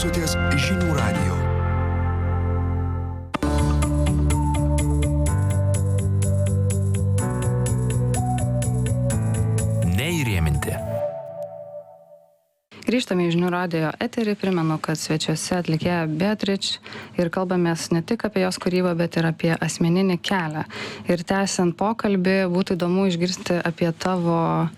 klausotės Žinių radijo. Neįrėminti. Grįžtame į Žinių radijo eterį, primenu, kad svečiuose atlikėja Beatrice ir kalbamės ne tik apie jos kūrybą, bet ir apie asmeninį kelią. Ir tęsiant pokalbį, būtų įdomu išgirsti apie tavo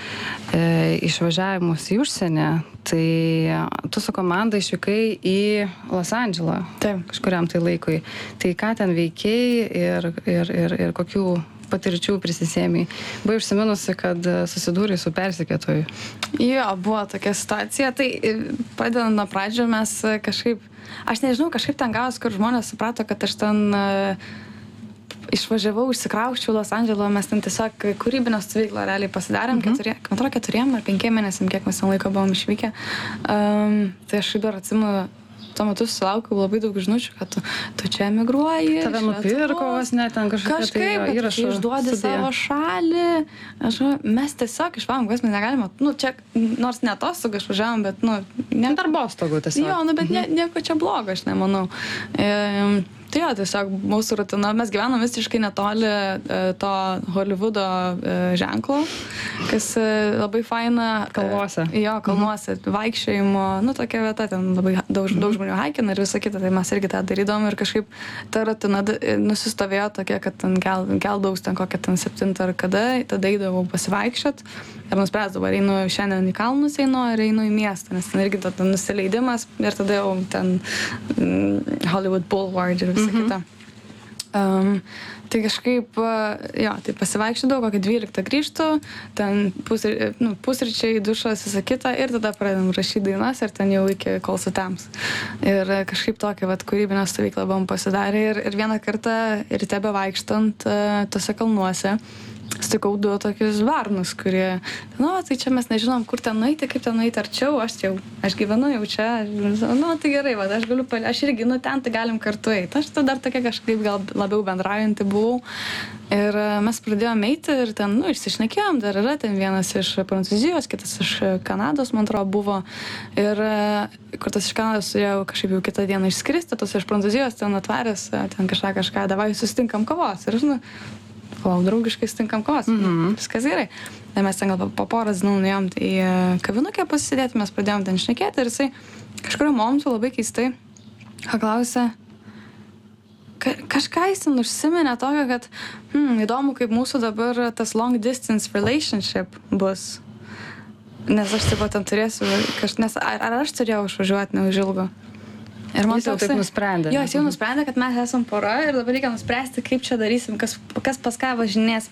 išvažiavimus į užsienį. Tai tu su komanda išvykai į Los Andželą. Taip. Kažkuriam tai laikui. Tai ką ten veikei ir kokių patirčių prisisėmei? Buvai užsiminusi, kad susidūrei su persekiotoju. Jo, buvo tokia situacija. Tai pradedant nuo pradžio mes kažkaip, aš nežinau, kažkaip ten gavos, kur žmonės suprato, kad aš ten išvažiavau, išsikrausčiau Los Andželo, mes ten tiesiog kūrybinę stovyklą realiai pasidarėm, 4 ar 5 mėnesiam, kiek mes ten laiko buvom išvykę. Tai aš dar atsimenu, tuo metu sulaukiau labai daug žinučių, kad tu čia emigruoji. Tave nupirko vos net ten kažkaip įrašą. Išduodi savo šalį. Mes tiesiog išvavom, kas mes negalime. Čia nors ne atostogų išvažiavom, bet, darbostogų tiesiog. Jo, bet nieko čia blogo, aš nemanau. Tai jo, tiesiog mūsų rutina, mes gyvenom visiškai netoli to Hollywoodo ženklo, kas labai faina. Kalnuose. Jo, kalnuose, vaikščiojimo, tokia vieta, ten labai daug žmonių haikina ir visą kitą, tai mes irgi tą darydom ir kažkaip ta rutina nusistovėjo tokia, kad ten keldaus ten kokią ten 7 ar kada, tada eidavau pasivaikščiot ir nuspręsdavau, ar einu šiandien į kalnus ar einu į miestą, nes ten irgi tada nusileidimas ir tada jau ten Hollywood Boulevard ir visą kitą. Tai kažkaip, tai pasivaikščiodavau, kokį 12 grįžtu, ten pusryčiai, dušas, visą kitą ir tada pradedam rašyti dainas ir ten jau iki kol sutems. Ir kažkaip tokią kūrybinę stovyklą buvom pasidarę ir vieną kartą ir tebe vaikštant tose kalnuose sutikau 2 tokius varnus, kurie, tai čia mes nežinom, kur ten nueiti, kaip ten nueiti arčiau, aš gyvenu jau čia, tai gerai, aš galiu, aš irgi, ten tai galim kartu eiti. Aš tada dar tokia kažkaip gal labiau bendraujanti buvau ir mes pradėjome eiti ir ten, išsišnekėjom, dar yra ten vienas iš Prancūzijos, kitas iš Kanados, man atrodo, buvo ir kur tas iš Kanados turėjau kažkaip jau kitą dieną išskristi, tas iš Prancūzijos ten atvaręs, ten kažką, davai susitinkam kavos ir draugiškai sutinkam kavos. Viskas gerai. Tai mes ten gal po porą dienų nuėjom į kavinukę pasisėdėti, mes pradėjom ten šnekėti ir jisai kažkurio momentu labai keistai klausė, kažką jis ten užsiminė tokio, kad įdomu, kaip mūsų dabar tas long distance relationship bus. Nes aš taip pat ten turėsiu, nes ar aš turėjau išvažiuoti neužilgo. Ir man jis jau taip nusprendė. Jo, jis jau nusprendė, kad mes esam pora ir dabar reikia nuspręsti, kaip čia darysim, kas pas ką važinės.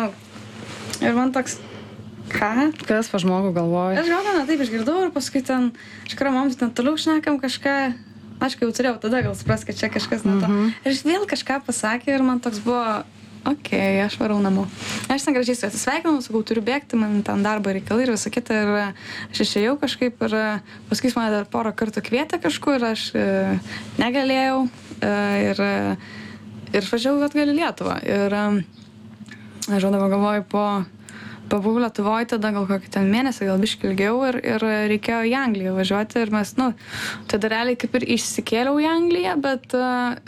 Ir man toks, ką? Kas pa žmogų galvoja? Aš galvoju, taip išgirdau ir paskui ten, mums ten toliau šnekam kažką. Aš jau turėjau tada gal supras, kad čia kažkas ne to. Ir jis vėl kažką pasakė ir man toks buvo, okei, aš varau namo. Aš ten gražiai su atsisveikinau, sakau, turiu bėgti, man ten darbo reikalai ir visą kitą. Ir aš išėjau kažkaip ir paskui mane dar porą kartų kvietė kažkur ir aš negalėjau ir važiavau atgal į Lietuvą. Ir aš dabar galvoju, pabuvau Lietuvoje tada gal kokį ten mėnesį, gal biškį ilgiau ir reikėjo į Angliją važiuoti ir mes, tada realiai kaip ir išsikėliau į Angliją, bet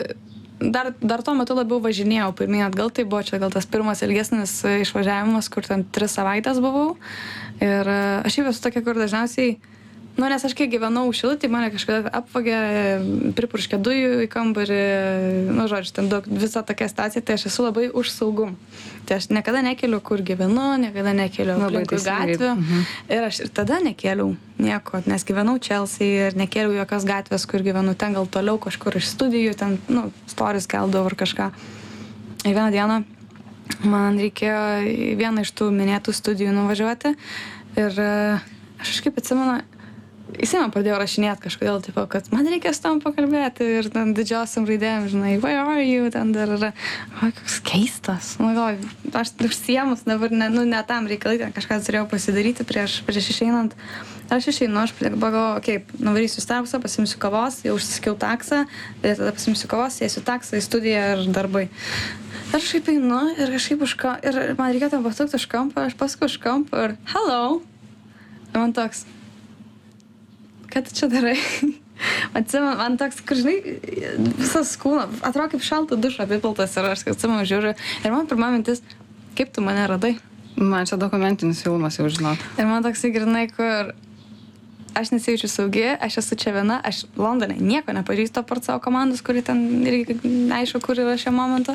dar tuo metu labiau važinėjau pirmyn atgal, tai buvo čia gal tas pirmas ilgesnis išvažiavimas, kur ten 3 savaitės buvau. Ir aš jau esu tokia, kur dažniausiai, nes aš kiek gyvenau Šilutėj, mane kažkada apvagė, pripurškė dujų į kambarį, ten visa tokia situacija, tai aš esu labai už saugumą. Tai aš niekada nekeliu, kur gyvenu, niekada nekeliu aplinkui gatvių. Ir aš ir tada nekeliau nieko, nes gyvenau Chelsea ir nekeliau jokios gatvės, kur gyvenu, ten gal toliau kažkur iš studijų, ten, stories keldavau ar kažką. Ir vieną dieną man reikėjo į vieną iš tų minėtų studijų nuvažiuoti ir aš kažkaip atsimenu, jisai man pradėjo rašinėti kažkodėl, tipo, kad man reikia su tam pakalbėti ir ten didžiosiam raidėm, žinai, where are you, ten dar yra, koks keistas, aš užsiemus dabar, ne tam reikalai, ten kažką turėjau pasidaryti prieš išeinant. Aš išeinu, aš pagalvoju, nuvarysiu Starbucksą, pasimsiu kavos, jau užsisakiau taksą, tada pasimsiu kavos, sėsiu taksą į studiją ir darbai. Aš kažkaip einu ir kažkaip ir man reikėjo tam pasukti už kampą, aš pasukau už kampą ir hello. Ir man toks, ką tu čia darai? Atsimenu, man toks, kur žinai, visas kūnas, atrodo kaip šalto dušo apipiltas ir aš atsimenu žiūriu. Ir man pirma mintis, kaip tu mane radai? Man čia dokumentinis filmas jau žinok. Ir man toks įgrinai, kur aš nesijaučiu saugi, aš esu čia viena, aš Londone nieko nepažįstu apart savo komandos, kuri ten irgi neaišku, kur yra šio momento.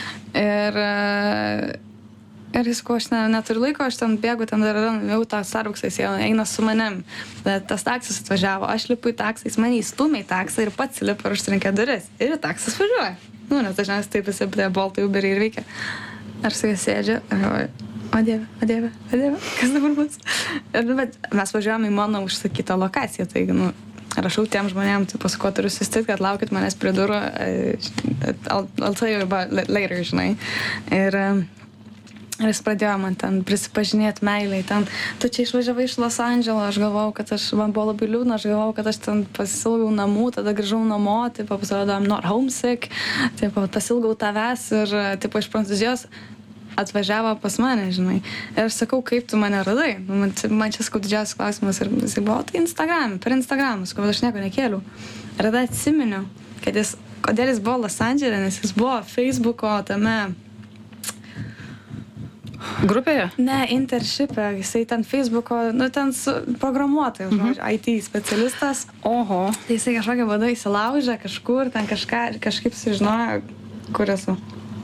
Ir jis, ko aš neturiu laiko, aš ten bėgu, ten dar jau tą Starbucksą eina su manim. Bet tas taksis atvažiavo, aš lipu į taksą, jis mane įstumė į taksą ir pats lipa ir užtrenkė duris. Ir taksas važiuoja. Nes dažniausiai taip visi prie Boltai Uberį ir veikia. Aš su juo sėdžiu ir galvoju, o dieve, kas dabar bus? Bet mes važiuojame į mano užsakytą lokaciją, tai, rašau tiem žmonėm, tai pas ko turiu susitikti, kad laukit manęs prie durų, I'll tell you about later, žinai. Ir jis pradėjo man ten prisipažinėti meiliai, ten, tu čia išvažiavai iš Los Andželo, aš galvojau, kad man buvo labai liūdna, aš galvojau, kad aš ten pasilgau namų, tada grįžau namo, taip, pasirodo, I'm not homesick, taip, pasilgau tavęs ir, taip, iš Prancūzijos atvažiavo pas mane, žinai. Ir aš sakau, kaip tu mane radai? Man čia sakau didžiausias klausimas ir jisai buvo, tai per Instagramą, sakau, bet aš nieko nekėliau. Ir tada atsiminiau, kad kodėl jis buvo Los Andžele, nes jis buvo Facebooko tame grupėje? Ne, internship'e, jisai ten Facebooko, ten programuotojas, IT specialistas. Oho. Tai jisai kažkokią vadą įsilaužė kažkur, ten kažkaip sužinojo, kur esu.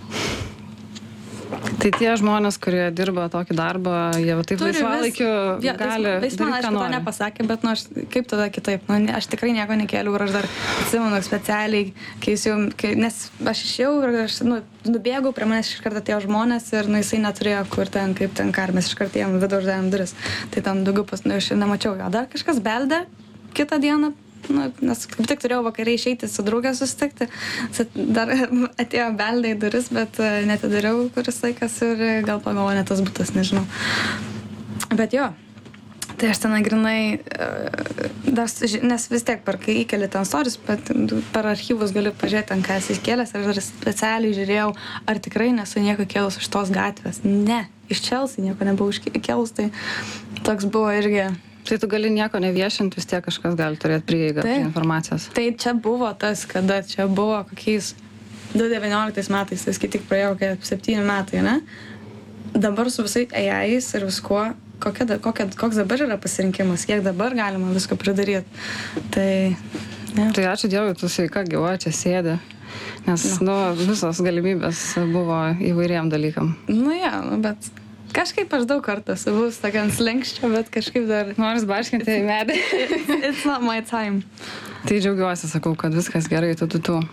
Tai tie žmonės, kurie dirba tokį darbą, jie taip laisvalaikiu gali daryti, ką nori. Jis man aišku to nepasakė, bet aš kaip tada kitaip. Aš tikrai nieko nekėliau ir aš dar atsimenu specialiai, nes aš išėjau ir aš nubėgau, prie manęs iš karto atėjo žmonės ir jisai neturėjo kur ten, kaip ten kar, mes iš karto jam vidų uždavėm duris. Tai ten daugiau aš nemačiau jo. Dar kažkas beldė kitą dieną. Nes kaip tik turėjau vakariai išeiti su draugė susitikti, dar atėjo beldė į duris, bet netidariau kuris laikas ir gal pagalvo ne tas būtas, nežinau. Bet jo, tai aš ten grinai, nes vis tiek kai įkeli ten stories, bet per archyvus galiu pažiūrėti, ten ką esi įkėlęs, ir aš specialiai žiūrėjau, ar tikrai nesu nieko kėlus iš tos gatvės. Ne, iš Chelsea nieko nebuvau iškėlus, tai toks buvo irgi. Tai tu gali nieko neviešinti, vis tiek kažkas gali turėti prieigą prie informacijos. Tai čia buvo tas, kada čia buvo kokiais 2019 metais, tai tik praėjo 7 metai, ne? Dabar su visai AI'ais ir viskuo, koks dabar yra pasirinkimas, kiek dabar galima visko pridaryti. Tai, ne. Tai ačiū Dievui, tu sveika gyva čia sėdi, nes visos galimybės buvo įvairiem dalykam. Bet kažkaip aš daug kartų esu buvus tokiam slenkščio, bet kažkaip dar noris barškinti į medį. It's not my time. Tai džiaugiuosi, sakau, kad viskas gerai, tu.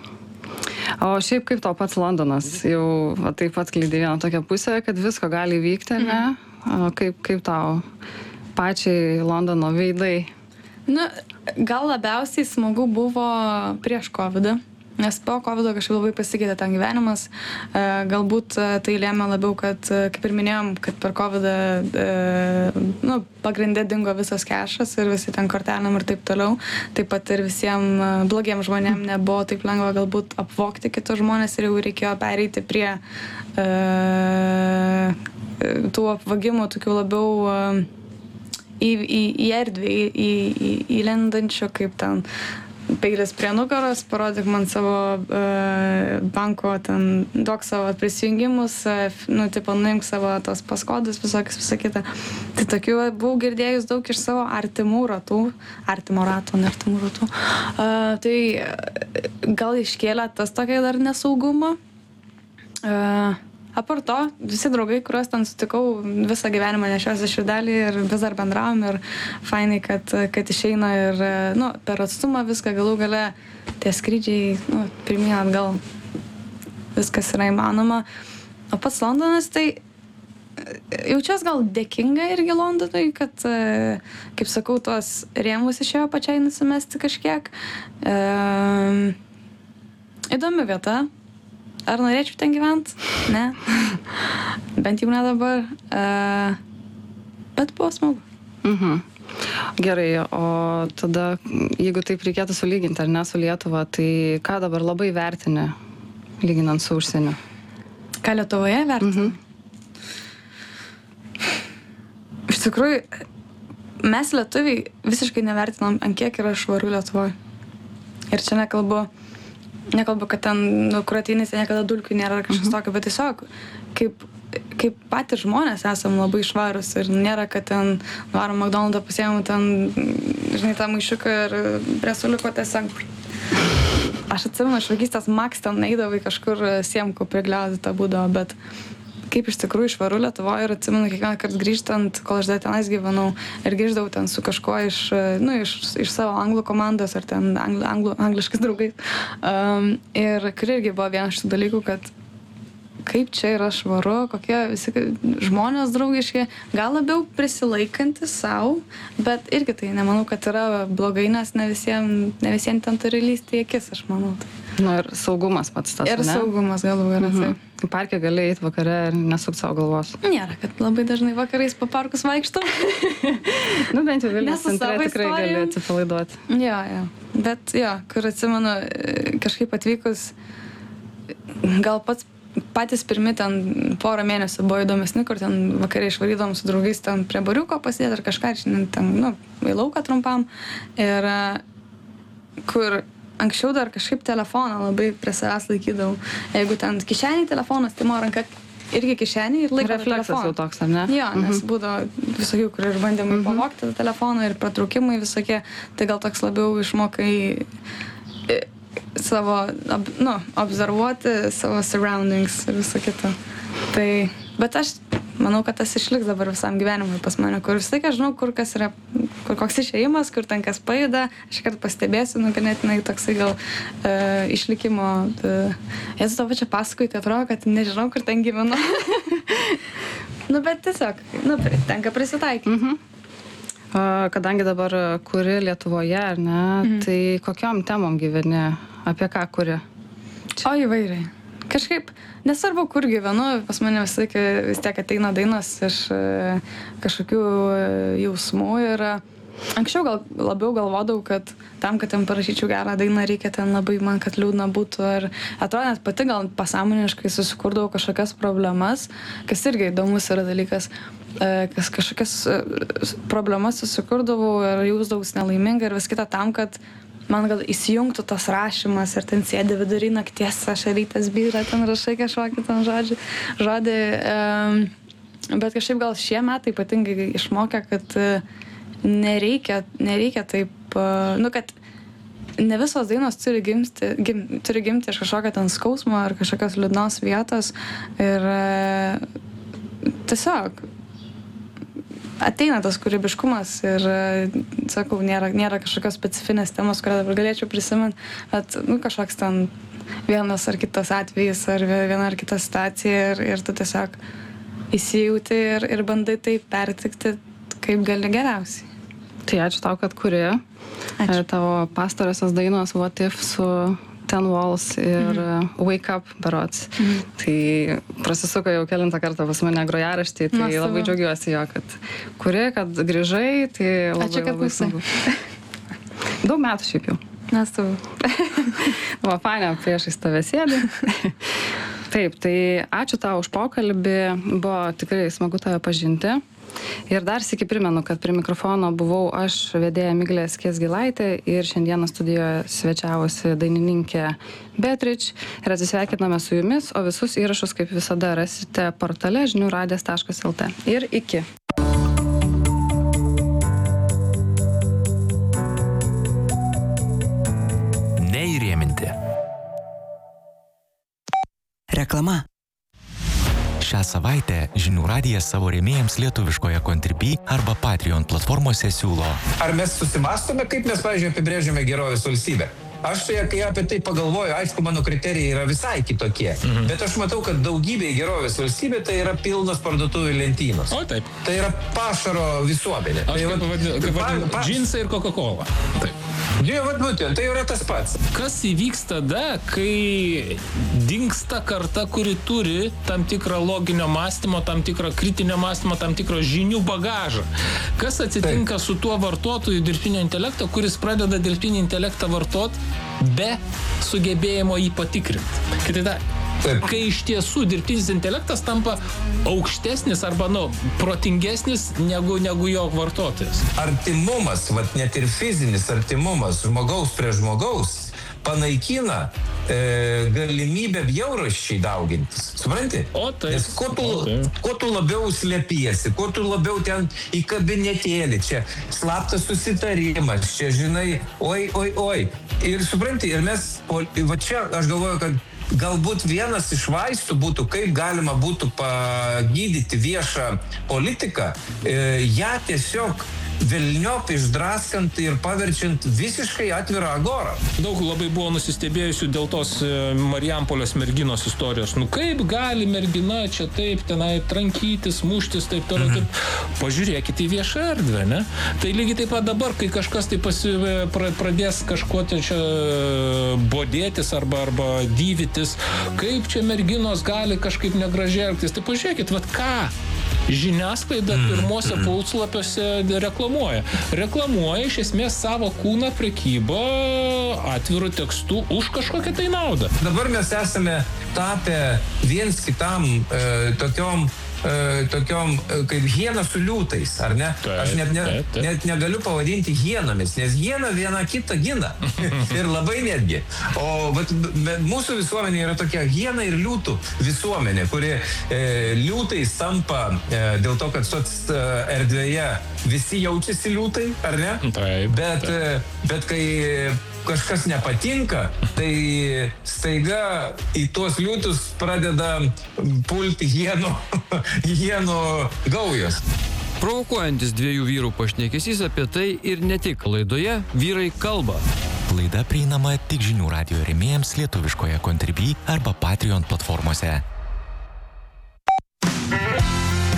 O šiaip kaip tau pats Londonas? Jau taip pat klydė vieną tokią pusę, kad visko gali vykti, ne? O kaip tau pačiai Londono veidai? Gal labiausiai smagu buvo prieš COVID-ą. Nes po COVID-o kažkaip labai pasikeitė ten gyvenimas. Galbūt tai lėmė labiau, kad, kaip ir minėjom, kad per COVID-ą pagrindė dingo visas kešas ir visi ten kortelėm ir taip toliau. Taip pat ir visiems blogiem žmonėm nebuvo taip lengva galbūt apvogti kitus žmonės ir jau reikėjo pereiti prie tų apvagimų tokių labiau į erdvę, įlendančių, kaip ten peilis prie nugaros, parodyk man savo banko, ten duok savo prisijungimus, nuimk savo tos paskodus, visokius, visą kitą. Tai tokių buvau girdėjus daug iš savo artimų ratų. Tai gal iškėlė tas tokia dar nesaugumą. Apart to, visi draugai, kuriuos ten sutikau, visą gyvenimą nešiuosi širdelį ir vis dar bendravom ir fainai, kad išeina ir per atstumą viską galų gale, tie skrydžiai, pirmyn atgal, viskas yra įmanoma. O pats Londonas, tai jaučiuos gal dėkinga irgi Londonui, kad, kaip sakau, tuos rėmus išėjo pačiai nusimesti kažkiek. Įdomi vieta. Ar norėčiau ten gyventi? Ne. Bent jau ne dabar. Bet buvo smagu. Gerai, o tada, jeigu taip reikėtų sulyginti ar ne su Lietuva, tai ką dabar labai vertini, lyginant su užsieniu? Ką Lietuvoje vertini? Iš tikrųjų, mes lietuviai visiškai nevertinam, ant kiek yra švaru Lietuvoje. Ir čia nekalbu, kad ten, kur ateini, ten niekada dulkių nėra kažkas tokio, bet tiesiog kaip patys žmonės esam labai švarus ir nėra, kad ten varom McDonald'ą pasiėmų ten, žinai, tą maišiuką ir prie suliko tiesiog. Aš atsimenu, iš vaikystės Max ten eidavai kažkur siemku prigliaudytą būdavo, bet kaip iš tikrųjų švaru Lietuvoje ir atsimenu kiekvieną kartą grįžtant, kol aš dar tenais gyvenau ir grįždavau ten su kažkuo iš savo anglų komandos ar ten angliškais draugais. Ir kur irgi buvo vienas šitų dalykų, kad kaip čia yra švaru, kokie visi žmonės draugiški, gal labiau prisilaikantis savo, bet irgi tai nemanau, kad yra blogai, nes ne visiems ten turi lysti į akis, aš manau. Ir saugumas pats tas, ir ne? Ir saugumas galų gale. Parke gali eiti vakare ir nesukti savo galvos. Nėra, kad labai dažnai vakarais po parkus vaikštau. Bent jau Vilniaus centre tikrai gali atsipalaiduoti. Jo. Bet kur atsimenu, kažkaip atvykus, gal patys pirmi ten porą mėnesių buvo įdomesni, kur ten vakariai išvarydom su draugais ten prie bariuko pasidėti ar kažką, ten, į lauką trumpam. Ir kur anksčiau dar kažkaip telefoną labai prie savęs laikydavau. Jeigu ten kišeniai telefonas, tai mano ranka irgi kišeniai ir laikydavau telefoną. Refleksas jau toks, ar ne? Jo, nes būdavo visokių, kur ir bandėmai pavogti tą telefoną ir pratraukimai visokie, tai gal toks labiau išmokai savo, observuoti savo surroundings ir visą kitą. Tai, bet aš manau, kad tas išliks dabar visam gyvenimui pas mane, kur visai aš žinau, kur kas yra, kur koks išėjimas, kur ten kas pajuda, aš kart pastebėsiu, ganėtinai toksai gal išlikimo. Esu to pačią paskui, tai atrodo, kad nežinau, kur ten gyvenu. Bet tiesiog, tenka prisitaikyti. Kadangi dabar kuri Lietuvoje, ar ne, tai kokiom temom gyveni, apie ką kuri? O įvairiai. Kažkaip, nesvarbu, kur gyvenu, pas mane vis tiek ateina dainos iš kažkokių jausmų ir anksčiau labiau galvodavau, kad tam, kad ten parašyčiau gerą dainą, reikia ten labai man, kad liūdna būtų ir atrodo, net pati gal pasąmoniškai susikurdavau kažkokias problemas, kas irgi įdomus yra dalykas, kas kažkokias problemas susikurdavau ir jausdavus nelaiminga ir vis kita tam, kad man gal įsijungtų tas rašymas ir ten sėdi vidury nakties, ašarytės byra, ten rašai kažkokį ten žodį. Bet kažkaip gal šie metai ypatingai išmokė, kad nereikia taip, kad ne visos dainos turi gimti iš kažkokio ten skausmo ar kažkokios liūdnos vietos ir tiesiog ateina tas kūrybiškumas ir, sakau, nėra kažkokios specifinės temos, kurią dabar galėčiau prisiminti, bet kažkoks ten vienas ar kitas atvejis ar viena ar kita situacija ir tu tiesiog įsijauti ir bandai tai pertikti, kaip gali geriausiai. Tai ačiū tau, kad kuri. Tavo pastarosios dainos What If su Ten Walls ir Wake Up berods. Tai prasisuko jau kelintą kartą pas mane grojaraštį, tai labai džiaugiuosi jo, kad kuri, kad grįžai, tai labai smagu. Daug metų šiaip jau. Nuostabu. Va, faina, priešais tave sėdi. Taip, tai ačiū tau už pokalbį, buvo tikrai smagu tave pažinti. Ir dar sykį primenu, kad prie mikrofono buvau aš, vedėja Miglė Skiesgilaitė, ir šiandieną studijoje svečiavosi dainininkė Beatrič. Ir atsisveikiname su jumis, o visus įrašus kaip visada rasite portale žiniųradijas.lt. Ir iki. Neįrėminti. Reklama. Šią savaitę Žinių radijas savo rėmėjams lietuviškoje Contribui arba Patreon platformose siūlo. Ar mes susimąstome, kaip mes, pavyzdžiui, apibrėžiame gerovės valstybę? Aš kai apie tai pagalvoju, aišku, mano kriterijai yra visai kitokie. Bet aš matau, kad daugybė gerovės valstybė tai yra pilnos parduotuvių lentynos. O taip. Tai yra pašaro visuomenė. Aš kaip vadinu, džinsai ir Coca-Cola. Taip. Tai yra tas pats. Kas įvyks tada, kai dingsta karta, kuri turi tam tikrą loginio mąstymo, tam tikrą kritinio mąstymo, tam tikrą žinių bagažą? Kas atsitinka su tuo vartotoju dirbtinio intelekto, kuris pradeda dirbtinį intelektą vartoti be sugebėjimo jį patikrinti? Kitaip tariant, kai iš tiesų dirbtinis intelektas tampa aukštesnis arba, protingesnis negu jo vartotojas. Artimumas, net ir fizinis artimumas žmogaus prie žmogaus panaikina galimybę bjaurasčiai daugintis. Supranti? O taip. Nes kuo tu labiau slėpiesi, kuo tu labiau ten į kabinetėlį, čia slaptas susitarimas, čia žinai, oi. Ir supranti, ir mes, va čia aš galvoju, kad galbūt vienas iš vaistų būtų, kaip galima būtų pagydyti viešą politiką, ją tiesiog velniop išdraskant ir paverčiant visiškai atvirą agorą. Daug labai buvo nusistebėjusių dėl tos Marijampolės merginos istorijos. Nu kaip gali mergina čia taip tenai trankytis, muštis, taip toliau, taip. Pažiūrėkite į viešą erdvę, ne? Tai lygiai taip pat dabar, kai kažkas tai pradės kažkuo čia bodėtis arba dyvytis, kaip čia merginos gali kažkaip negražiai elgtis. Tai pažiūrėkit, vat ką? Žiniasklaida pirmose puslapiuose reklamuoja iš esmės savo kūną prekybą atvirų tekstų už kažkokią tai naudą. Dabar mes esame tapę viens kitam tokiom kaip hiena su liūtais, ar ne? Aš net negaliu pavadinti hienomis, nes hiena viena kitą gina. Ir labai netgi. O mūsų visuomenė yra tokia hiena ir liūtų visuomenė, kuri liūtais tampa dėl to, kad erdvėje visi jaučiasi liūtai, ar ne? Taip. Bet kai kažkas nepatinka, tai staiga į tuos liūtus pradeda pulti hienų gaujos. Provokuojantis dviejų vyrų pašnekesys apie tai ir ne tik laidoje Vyrai kalba. Laida prieinama tik žinių radijo rėmėjams lietuviškoje Contribui arba Patreon platformose.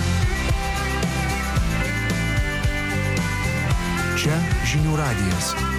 Čia žinių radijas.